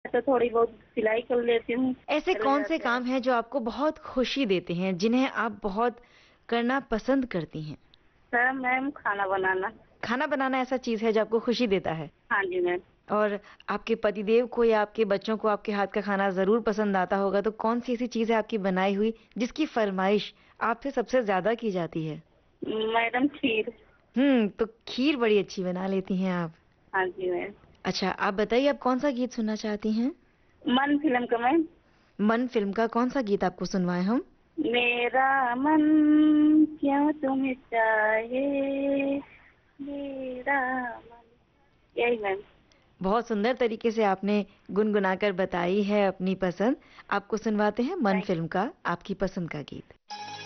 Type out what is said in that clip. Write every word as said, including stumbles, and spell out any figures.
तो थोड़ी बहुत सिलाई कर लेती हूँ। ऐसे चले कौन से जाते हैं। काम हैं जो आपको बहुत खुशी देते हैं, जिन्हें आप बहुत करना पसंद करती हैं? सर मैम खाना बनाना। खाना बनाना ऐसा चीज़ है जो आपको खुशी देता है? हाँ जी मैम। और आपके पतिदेव को या आपके बच्चों को आपके हाथ का खाना ज़रूर पसंद आता होगा, तो कौन-सी ऐसी चीज़ है आपकी बनाई हुई जिसकी फ़रमाइश आपसे सबसे ज़्यादा की जाती है? मैडम खीर। हुँ, तो खीर बड़ी अच्छी बना लेती हैं आप। हाँ जी मैम। अच्छा, आप बताइए आप कौन-सा गीत सुनना चाहती हैं? मन फिल्म का मैम। मन फ़िल्म का कौन-सा गीत आपको सुनवाएँ हम? मेरा मन क्यों तुम्हें चाहे, मेरा मन, यही मैम। बहुत सुंदर तरीके से आपने गुनगुनाकर बताई है अपनी पसंद। आपको सुनवाते हैं मन थैंक फ़िल्म का आपकी पसंद का गीत।